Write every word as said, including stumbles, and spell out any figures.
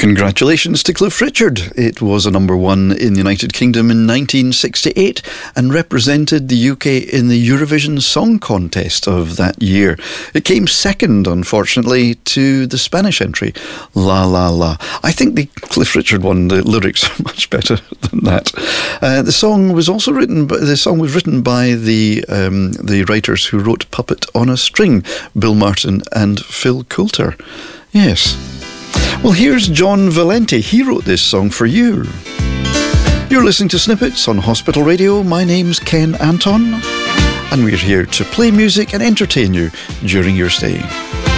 Congratulations to Cliff Richard. It was a number one in the United Kingdom in nineteen sixty-eight and represented the U K in the Eurovision Song Contest of that year. It came second, unfortunately, to the Spanish entry, La La La. I think the Cliff Richard one, the lyrics are much better than that. Uh, the song was also written, by, the song was written by the um, the writers who wrote Puppet on a String, Bill Martin and Phil Coulter. Yes. Well, here's John Valenti. He wrote this song for you. You're listening to Snippets on Hospital Radio. My name's Ken Anton, and we're here to play music and entertain you during your stay.